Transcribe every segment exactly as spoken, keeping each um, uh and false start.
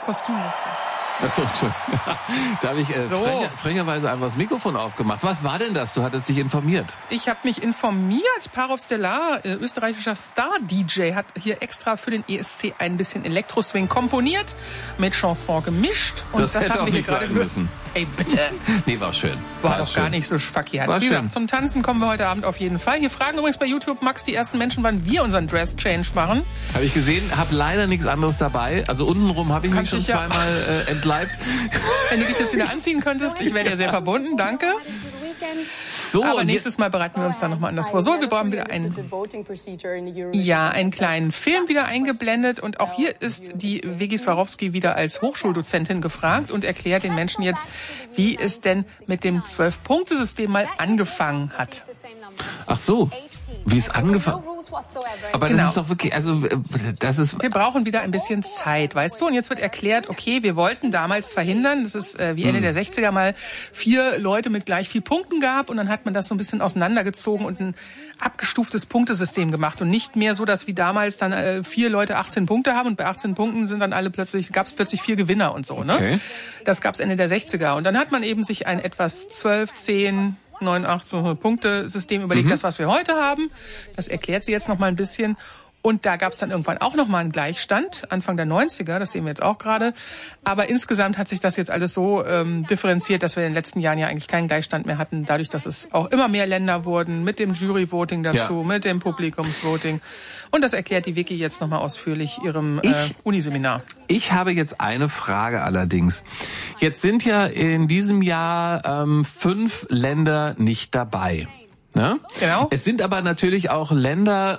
Kostümwechsel. Achso, Entschuldigung. Da habe ich äh, So. frecher, frecherweise einfach das Mikrofon aufgemacht. Was war denn das? Du hattest dich informiert. Ich habe mich informiert. Parov Stellar, äh, österreichischer Star-D J, hat hier extra für den E S C ein bisschen Elektro-Swing komponiert, mit Chanson gemischt. Und Das hätte haben auch wir hier nicht gerade sein gehört. müssen. Ey, bitte. Nee, war schön. War doch gar nicht so verkehrt. War Wie gesagt, schön. zum Tanzen kommen wir heute Abend auf jeden Fall. Hier fragen übrigens bei YouTube, Max, die ersten Menschen, wann wir unseren Dress-Change machen. Habe ich gesehen, habe leider nichts anderes dabei. Also untenrum habe ich mich Kannst schon dich ja- zweimal äh, entleibt. Wenn du dich jetzt wieder anziehen könntest, ich wäre dir sehr verbunden, danke. So, Aber und nächstes Mal bereiten wir uns dann nochmal anders vor. So, wir brauchen wieder einen, ja, einen kleinen Film wieder eingeblendet. Und auch hier ist die Vigi Swarovski wieder als Hochschuldozentin gefragt und erklärt den Menschen jetzt, wie es denn mit dem Zwölf-Punkte-System mal angefangen hat. Ach so, wie es angefangen. Aber Genau. das ist doch wirklich, also äh, das ist. Wir brauchen wieder ein bisschen Zeit, weißt du? Und jetzt wird erklärt, okay, wir wollten damals verhindern, dass es äh, wie Ende der sechziger mal vier Leute mit gleich vier Punkten gab. Und dann hat man das so ein bisschen auseinandergezogen und ein abgestuftes Punktesystem gemacht. Und nicht mehr so, dass wie damals dann äh, vier Leute achtzehn Punkte haben und bei achtzehn Punkten sind dann alle plötzlich, gab es plötzlich vier Gewinner und so, ne? Okay. Das gab es Ende der sechziger. Und dann hat man eben sich ein etwas zwölf, zehn, neun, acht Punkte-System überlegt, Mhm. das, was wir heute haben. Das erklärt sie jetzt noch mal ein bisschen. Und da gab es dann irgendwann auch noch mal einen Gleichstand, Anfang der neunziger, das sehen wir jetzt auch gerade. Aber insgesamt hat sich das jetzt alles so ähm, differenziert, dass wir in den letzten Jahren ja eigentlich keinen Gleichstand mehr hatten, dadurch, dass es auch immer mehr Länder wurden, mit dem Jury-Voting dazu, Ja. mit dem Publikumsvoting. Und das erklärt die Vicky jetzt noch mal ausführlich ihrem äh, Ich- Uniseminar. Ich habe jetzt eine Frage allerdings. Jetzt sind ja in diesem Jahr ähm, fünf Länder nicht dabei. Ne? Genau. Es sind aber natürlich auch Länder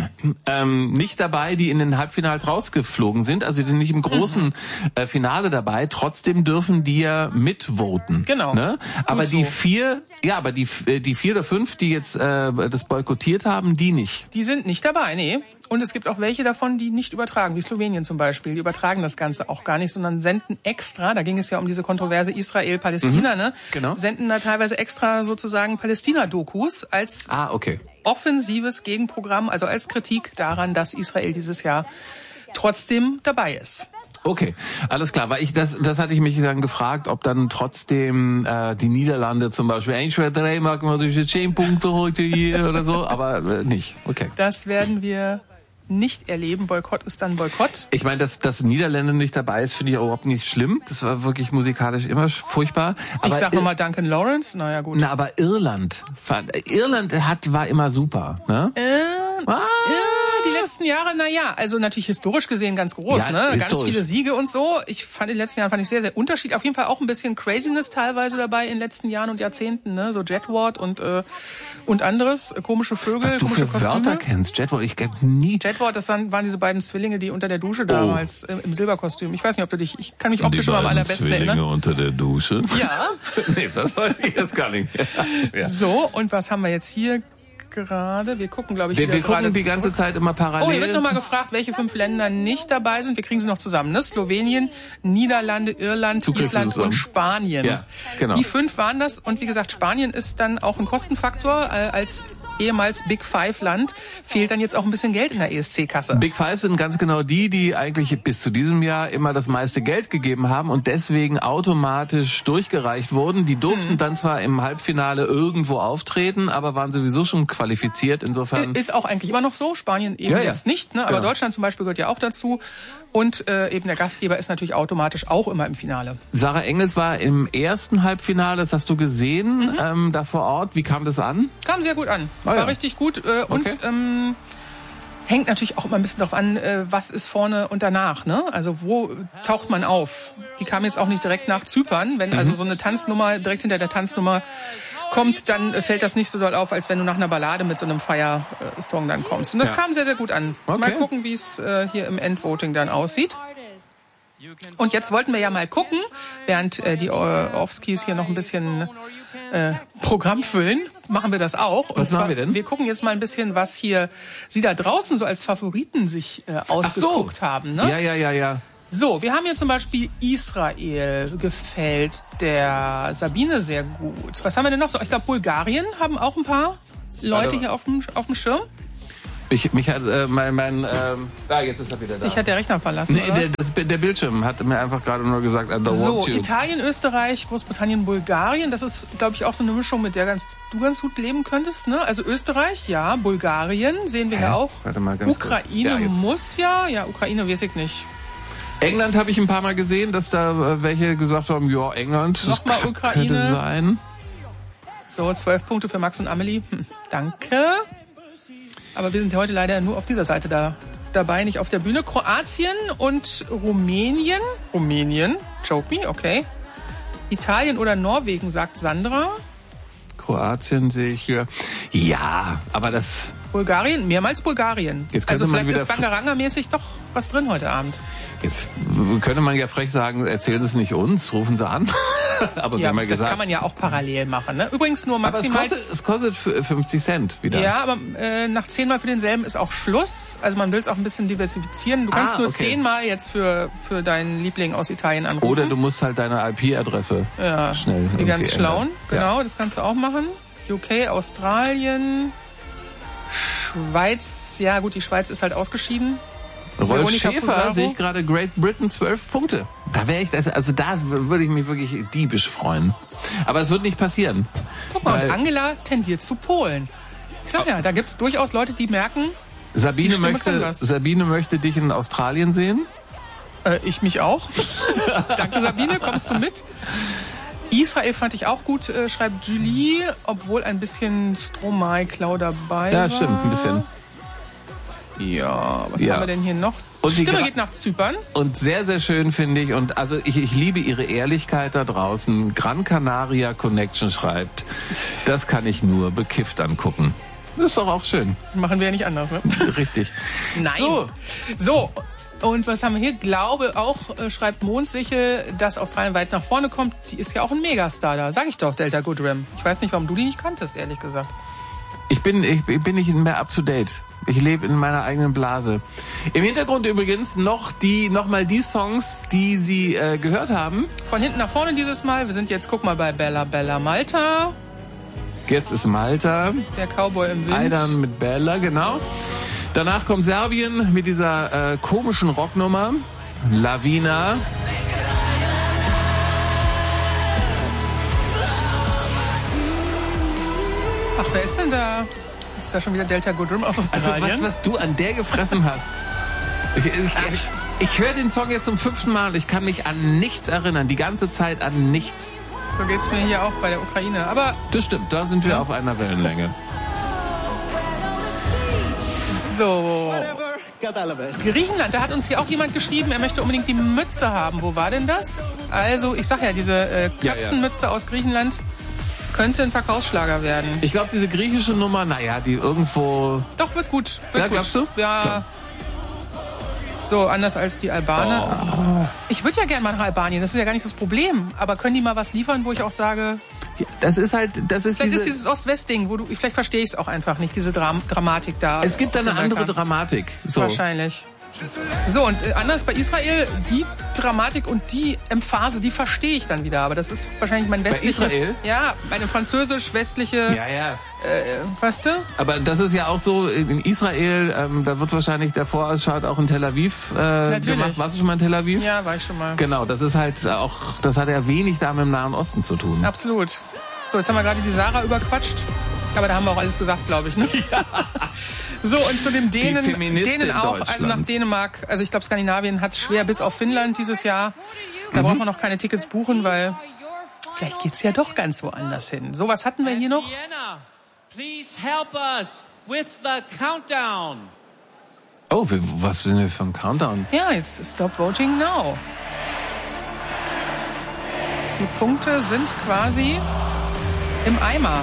ähm, nicht dabei, die in den Halbfinals rausgeflogen sind, also die nicht im großen äh, Finale dabei. Trotzdem dürfen die ja mitvoten. Genau. Ne? Aber Gut die so. vier, ja, aber die äh, die vier oder fünf, die jetzt äh, das boykottiert haben, die nicht. Die sind nicht dabei, nee. Und es gibt auch welche davon, die nicht übertragen, wie Slowenien zum Beispiel. Die übertragen das Ganze auch gar nicht, sondern senden extra, da ging es ja um diese Kontroverse Israel-Palästina, Mhm, ne? genau. Senden da teilweise extra sozusagen Palästina-Dokus als Ah, okay. offensives Gegenprogramm, also als Kritik daran, dass Israel dieses Jahr trotzdem dabei ist. Okay, alles klar. Weil ich das, das hatte ich mich dann gefragt, ob dann trotzdem äh, die Niederlande zum Beispiel eins, zwei, drei machen wir durch zehn Punkte heute hier oder so, aber äh, nicht. Okay. Das werden wir nicht erleben. Boykott ist dann Boykott. Ich meine, dass dass Niederländer nicht dabei ist, finde ich auch überhaupt nicht schlimm. Das war wirklich musikalisch immer furchtbar. Aber Ich sag nochmal Duncan Lawrence, naja gut. Na, aber Irland, fand, Irland hat war immer super, ne? Äh, Ah. Ja, die letzten Jahre, na ja, also natürlich historisch gesehen ganz groß, Ja, ne? Ganz historisch. viele Siege und so. Ich fand in den letzten Jahren fand ich sehr, sehr unterschiedlich. Auf jeden Fall auch ein bisschen Craziness teilweise dabei in den letzten Jahren und Jahrzehnten, ne? So Jetward und äh, und anderes, äh, komische Vögel, Was du komische für Kostüme. Wörter kennst, Jetward, ich kenn nie. Jetward, das waren, waren diese beiden Zwillinge, die unter der Dusche damals äh, im Silberkostüm. Ich weiß nicht, ob du dich, ich kann mich optisch schon am allerbesten erinnern. unter der Dusche. Ja. Nee, das weiß ich jetzt gar nicht. Ja. So, und was haben wir jetzt hier gerade? Wir gucken, glaube ich, Wir, wieder wir gucken gerade die ganze zurück. Zeit immer parallel. Oh, hier wird nochmal gefragt, welche fünf Länder nicht dabei sind. Wir kriegen sie noch zusammen, ne? Slowenien, Niederlande, Irland, Du kriegst Island es zusammen. und Spanien. Ja, genau. Die fünf waren das. Und wie gesagt, Spanien ist dann auch ein Kostenfaktor. Äh, als ehemals Big Five Land fehlt dann jetzt auch ein bisschen Geld in der E S C-Kasse. Big Five sind ganz genau die, die eigentlich bis zu diesem Jahr immer das meiste Geld gegeben haben und deswegen automatisch durchgereicht wurden. Die durften Mhm. dann zwar im Halbfinale irgendwo auftreten, aber waren sowieso schon qualifiziert. Insofern Ist auch eigentlich immer noch so. Spanien eben Ja, ja. jetzt nicht, ne? Aber Genau. Deutschland zum Beispiel gehört ja auch dazu. Und äh, eben der Gastgeber ist natürlich automatisch auch immer im Finale. Sarah Engels war im ersten Halbfinale, das hast du gesehen, Mhm. ähm, da vor Ort. Wie kam das an? Kam sehr gut an. Ah, War ja. richtig gut. Äh, und Okay. ähm, hängt natürlich auch immer ein bisschen darauf an, äh, was ist vorne und danach. Ne? Also wo taucht man auf? Die kam jetzt auch nicht direkt nach Zypern. Wenn also so eine Tanznummer direkt hinter der Tanznummer kommt, dann äh, fällt das nicht so doll auf, als wenn du nach einer Ballade mit so einem Fire-Song dann kommst. Und das Ja. kam sehr, sehr gut an. Okay. Mal gucken, wie es äh, hier im Endvoting dann aussieht. Und jetzt wollten wir ja mal gucken, während äh, die äh, Offskis hier noch ein bisschen äh, Programm füllen, machen wir das auch. Und Was machen zwar, wir denn? Wir gucken jetzt mal ein bisschen, was hier sie da draußen so als Favoriten sich äh, ausgeguckt haben. Ne? Ja, ja, ja, ja. So, wir haben hier zum Beispiel Israel, gefällt der Sabine sehr gut. Was haben wir denn noch so? Ich glaube, Bulgarien haben auch ein paar Leute Warte. hier auf dem, auf dem Schirm. Ich, mich hat äh, mein, mein ähm, ah, jetzt ist er wieder da. Ich hat der Rechner verlassen, Nee, oder der, was? das, der Bildschirm hat mir einfach gerade nur gesagt, I don't So, want you. Italien, Österreich, Großbritannien, Bulgarien. Das ist, glaube ich, auch so eine Mischung, mit der ganz, du ganz gut leben könntest. Ne? Also Österreich, ja. Bulgarien sehen wir Hä? ja auch. Warte mal ganz Ukraine kurz. Ja, jetzt. muss ja. Ja, Ukraine weiß ich nicht. England habe ich ein paar Mal gesehen, dass da äh, welche gesagt haben, ja, England, das Nochmal k- Ukraine. könnte sein. So, zwölf Punkte für Max und Amelie. Hm, danke. Aber wir sind heute leider nur auf dieser Seite da dabei, nicht auf der Bühne. Kroatien und Rumänien. Rumänien, choke me, okay. Italien oder Norwegen, sagt Sandra. Kroatien sehe ich hier. Ja, aber das... Bulgarien, mehrmals Bulgarien. Jetzt könnte Also man vielleicht ist wieder- Bangaranga-mäßig doch was drin heute Abend. Jetzt könnte man ja frech sagen, erzählen Sie es nicht uns, rufen Sie an. Aber wir Ja, haben ja das gesagt... kann man ja auch parallel machen. Ne? Übrigens nur aber es maximal... kostet, es kostet f- fünfzig Cent wieder. Ja, aber äh, nach zehnmal für denselben ist auch Schluss. Also man will es auch ein bisschen diversifizieren. Du kannst Ah, nur okay. zehnmal jetzt für, für deinen Liebling aus Italien anrufen. Oder du musst halt deine I P-Adresse ja, schnell die irgendwie ganz Schlauen. ändern. Genau, das kannst du auch machen. U K, Australien, Schweiz. Ja gut, die Schweiz ist halt ausgeschieden. Rolf Veronika Schäfer Fusaro. sehe ich gerade, Great Britain zwölf Punkte. Da wäre ich, das, also da w- würde ich mich wirklich diebisch freuen. Aber es wird nicht passieren. Guck mal, Weil- und Angela tendiert zu Polen. Ich sag ja, da gibt's durchaus Leute, die merken, Sabine Die Stimme kann möchte, was. Sabine möchte dich in Australien sehen. äh, ich mich auch. Danke Sabine, kommst du mit? Israel fand ich auch gut, äh, schreibt Julie, obwohl ein bisschen Stromae-Klau dabei Ja, war. stimmt, ein bisschen. Ja, was Ja. haben wir denn hier noch? Und die Stimme Gra- geht nach Zypern. Und sehr, sehr schön finde ich, und also ich, ich liebe ihre Ehrlichkeit da draußen. Gran Canaria Connection schreibt, das kann ich nur bekifft angucken. Das ist doch auch schön. Machen wir ja nicht anders, ne? Richtig. Nein. So. So, und was haben wir hier? Glaube auch, äh, schreibt Mondsichel, dass Australien weit nach vorne kommt. Die ist ja auch ein Megastar da. Sag ich doch, Delta Goodrem. Ich weiß nicht, warum du die nicht kanntest, ehrlich gesagt. Ich bin, ich bin nicht mehr up to date. Ich lebe in meiner eigenen Blase. Im Hintergrund übrigens noch die, noch mal die Songs, die Sie äh, gehört haben. Von hinten nach vorne dieses Mal. Wir sind jetzt, guck mal, bei Bella Bella Malta. Jetzt ist Malta. Der Cowboy im Wind. Aidan mit Bella, genau. Danach kommt Serbien mit dieser äh, komischen Rocknummer. Lavina. Ach, wer ist denn da? Ist da schon wieder Delta Goodrem aus Also Australien? was, was du an der gefressen hast. Ich, ich, ich, ich höre den Song jetzt zum fünften Mal und ich kann mich an nichts erinnern. Die ganze Zeit an nichts. So geht's mir hier auch bei der Ukraine. Aber Das stimmt, da sind wir auf einer Wellenlänge. so. Griechenland, da hat uns hier auch jemand geschrieben, er möchte unbedingt die Mütze haben. Wo war denn das? Also, ich sag ja, diese äh, Ja, ja. Katzenmütze aus Griechenland könnte ein Verkaufsschlager werden. Ich glaube, diese griechische Nummer, naja, die irgendwo... Doch, wird gut. Wird Ja, gut. glaubst du? Ja. So, anders als die Albaner. Oh. Ich würde ja gerne mal nach Albanien, das ist ja gar nicht das Problem. Aber können die mal was liefern, wo ich auch sage, Das ist halt, das ist vielleicht diese... ist dieses Ost-West-Ding, wo du, vielleicht verstehe ich es auch einfach nicht, diese Dram Dramatik da. es gibt da eine im andere Balkan. Dramatik. So. Wahrscheinlich. So, und äh, anders bei Israel, die Dramatik und die Emphase, die verstehe ich dann wieder. Aber das ist wahrscheinlich mein westliches... Israel? Ja, meine französisch-westliche... Ja, ja. Äh, weißt du? Aber das ist ja auch so, in Israel, ähm, da wird wahrscheinlich der Vorausschau auch in Tel Aviv äh, Natürlich. gemacht. Warst du schon mal in Tel Aviv? Ja, war ich schon mal. Genau, das ist halt auch, das hat ja wenig da mit dem Nahen Osten zu tun. Absolut. So, jetzt haben wir gerade die Sarah überquatscht. Aber da haben wir auch alles gesagt, glaube ich. Ne? Ja. So, und zu dem Dänen, Feministin Dänen auch, Deutschlands. also nach Dänemark, also ich glaube Skandinavien hat es schwer bis auf Finnland dieses Jahr. Da Mhm. braucht man noch keine Tickets buchen, weil vielleicht geht's ja doch ganz woanders hin. So, was hatten wir hier noch? Vienna, please help us with the countdown. Oh, wir- was sind wir für ein Countdown? Ja, jetzt Stop Voting Now. Die Punkte sind quasi im Eimer.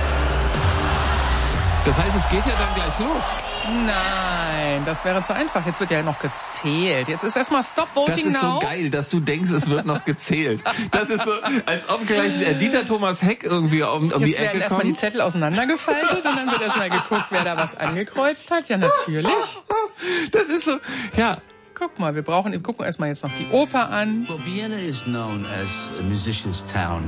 Das heißt, es geht ja dann gleich los. Nein, das wäre zu einfach. Jetzt wird ja noch gezählt. Jetzt ist erstmal Stop Das Voting ist Now. so geil, dass du denkst, es wird noch gezählt. Das ist so, als ob gleich äh, Dieter Thomas Heck irgendwie um, um die Jetzt werden Ecke erstmal die kommt. Zettel auseinandergefaltet und dann wird erstmal geguckt, wer da was angekreuzt hat. Ja, natürlich. Das ist so, ja. Guck mal, wir brauchen, wir gucken erstmal jetzt noch die Oper an. Well, Vienna is known as a musician's town.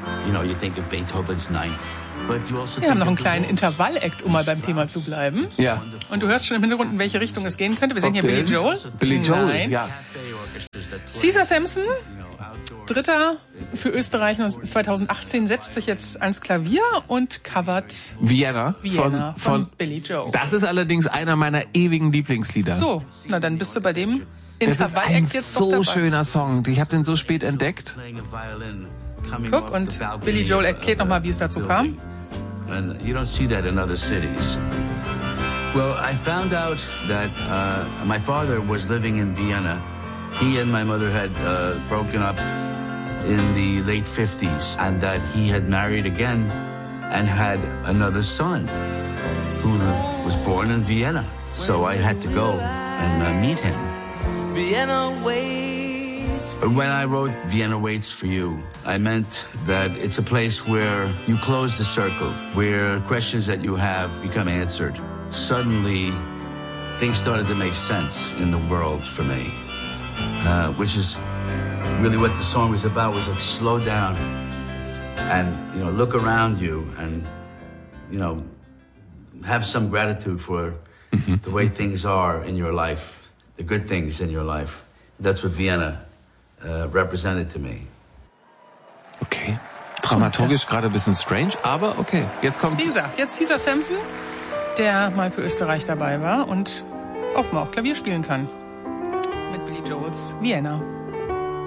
you know, you think of Beethoven's Ninth. But you also Wir haben think noch einen of kleinen the Intervall-Act, um mal beim Thema zu bleiben. Ja. Und du hörst schon im Hintergrund, in welche Richtung es gehen könnte. Wir sehen hier Billy Joel. Billy Joel, Nein. ja. Caesar Sampson, Dritter für Österreich zweitausendachtzehn, setzt sich jetzt ans Klavier und covert Vienna, Vienna von, von, von Billy Joel. Das ist allerdings einer meiner ewigen Lieblingslieder. So, na dann bist du bei dem Das ist ein Intervall-Act jetzt so doch dabei. schöner Song. Ich habe den so spät entdeckt. Guck, und Billy Joel erklärt nochmal, wie es dazu kam. And you don't see that in other cities. Well, I found out that uh, my father was living in Vienna. He and my mother had uh, broken up in the late fifties, and that he had married again and had another son who was born in Vienna. So I had to go and uh, meet him. Vienna waits. When I wrote Vienna Waits for You, I meant that it's a place where you close the circle, where questions that you have become answered. Suddenly, things started to make sense in the world for me, uh, which is really what the song was about, was like slow down and, you know, look around you and, you know, have some gratitude for mm-hmm. the way things are in your life, the good things in your life. That's what Vienna uh, represented to me. Okay. Dramaturgisch gerade ein bisschen strange, aber okay. Jetzt kommt... Wie gesagt, jetzt Caesar Sampson, der mal für Österreich dabei war und auch mal auch Klavier spielen kann. Mit Billy Joels Vienna.